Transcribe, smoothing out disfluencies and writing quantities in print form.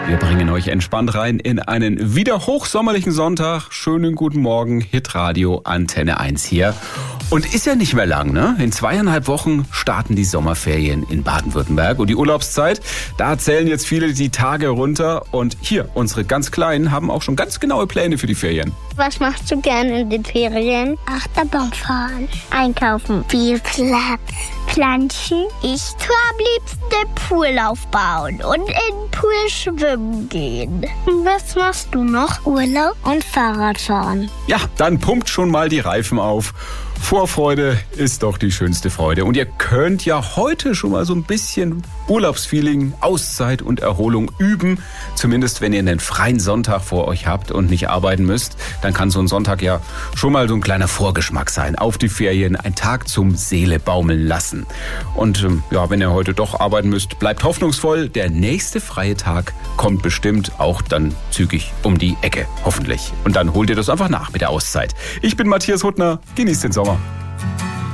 Wir bringen euch entspannt rein in einen wieder hochsommerlichen Sonntag. Schönen guten Morgen, Hitradio Antenne 1 hier. Und ist ja nicht mehr lang, ne? In 2,5 Wochen starten die Sommerferien in Baden-Württemberg. Und die Urlaubszeit, da zählen jetzt viele die Tage runter. Und hier, unsere ganz Kleinen haben auch schon ganz genaue Pläne für die Ferien. Was machst du gerne in den Ferien? Achterbahn fahren, einkaufen, viel Platz, planschen. Ich tue am liebsten den Pool aufbauen und in den Pool schwimmen gehen. Was machst du noch? Urlaub und Fahrradfahren. Ja, dann pumpt schon mal die Reifen auf. Vorfreude ist doch die schönste Freude. Und ihr könnt ja heute schon mal so ein bisschen Urlaubsfeeling, Auszeit und Erholung üben. Zumindest wenn ihr einen freien Sonntag vor euch habt und nicht arbeiten müsst, dann kann so ein Sonntag ja schon mal so ein kleiner Vorgeschmack sein auf die Ferien. Ein Tag zum Seele baumeln lassen. Und ja, wenn ihr heute doch arbeiten müsst, bleibt hoffnungsvoll. Der nächste freie Tag kommt bestimmt auch dann zügig um die Ecke, hoffentlich. Und dann holt ihr das einfach nach mit der Auszeit. Ich bin Matthias Huttner. Genießt den Sommer.